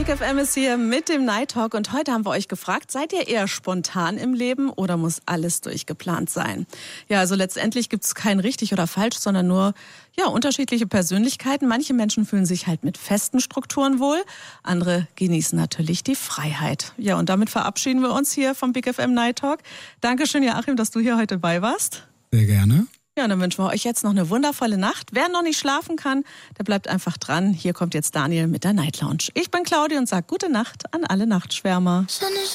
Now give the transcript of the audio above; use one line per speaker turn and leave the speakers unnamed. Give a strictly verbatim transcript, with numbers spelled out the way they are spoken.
Big F M ist hier mit dem Night Talk und heute haben wir euch gefragt, seid ihr eher spontan im Leben oder muss alles durchgeplant sein? Ja, also letztendlich gibt es kein richtig oder falsch, sondern nur ja unterschiedliche Persönlichkeiten. Manche Menschen fühlen sich halt mit festen Strukturen wohl, andere genießen natürlich die Freiheit. Ja, und damit verabschieden wir uns hier vom Big F M Night Talk. Dankeschön, Joachim, dass du hier heute dabei warst.
Sehr gerne.
Ja, und dann wünschen wir euch jetzt noch eine wundervolle Nacht. Wer noch nicht schlafen kann, der bleibt einfach dran. Hier kommt jetzt Daniel mit der Night Lounge. Ich bin Claudia und sage gute Nacht an alle Nachtschwärmer.